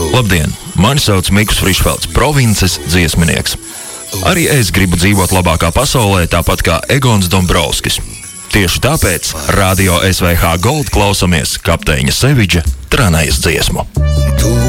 Labdien! Mani sauc Mikus Frišfelds, provinces dziesminieks. Arī es gribu dzīvot labākā pasaulē, tāpat kā Egons Dombrovskis. Tieši tāpēc Radio SVH Gold klausamies kapteiņa Seviģa Tranējas dziesmu.